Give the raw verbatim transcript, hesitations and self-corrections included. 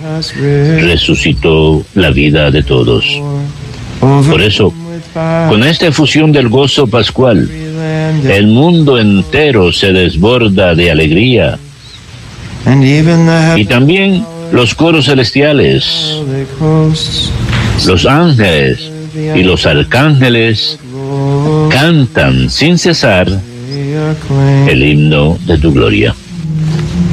resucitó la vida de todos. Por eso, con esta efusión del gozo pascual, el mundo entero se desborda de alegría. Y también los coros celestiales, los ángeles y los arcángeles cantan sin cesar el himno de tu gloria.